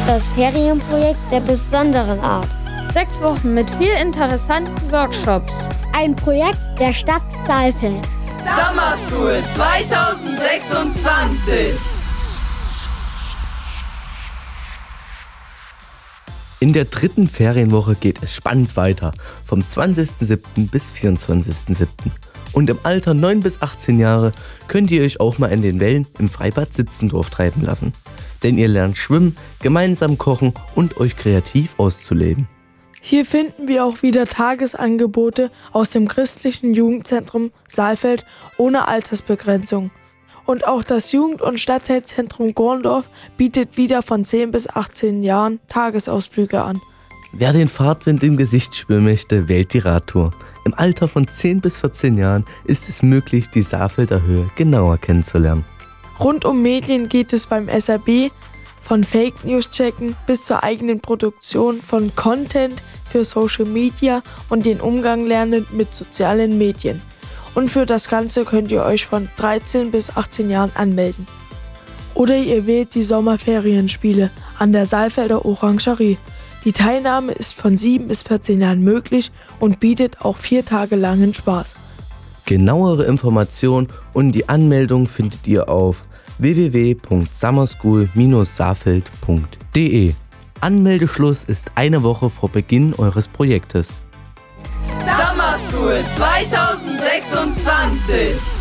das Ferienprojekt der besonderen Art. 6 Wochen mit viel interessanten Workshops. Ein Projekt der Stadt Saalfeld. Summer School 2026. In der 3. Ferienwoche geht es spannend weiter, vom 20.07. bis 24.07. Und im Alter 9 bis 18 Jahre könnt ihr euch auch mal in den Wellen im Freibad Sitzendorf treiben lassen. Denn ihr lernt schwimmen, gemeinsam kochen und euch kreativ auszuleben. Hier finden wir auch wieder Tagesangebote aus dem christlichen Jugendzentrum Saalfeld ohne Altersbegrenzung. Und auch das Jugend- und Stadtteilzentrum Gorndorf bietet wieder von 10 bis 18 Jahren Tagesausflüge an. Wer den Fahrtwind im Gesicht spüren möchte, wählt die Radtour. Im Alter von 10 bis 14 Jahren ist es möglich, die Saalfelder Höhe genauer kennenzulernen. Rund um Medien geht es beim SRB von Fake News checken bis zur eigenen Produktion von Content für Social Media und den Umgang lernen mit sozialen Medien. Und für das Ganze könnt ihr euch von 13 bis 18 Jahren anmelden. Oder ihr wählt die Sommerferienspiele an der Saalfelder Orangerie. Die Teilnahme ist von 7 bis 14 Jahren möglich und bietet auch 4 Tage langen Spaß. Genauere Informationen und die Anmeldung findet ihr auf www.summerschool-saalfeld.de. Anmeldeschluss ist eine Woche vor Beginn eures Projektes. Summer School 2026.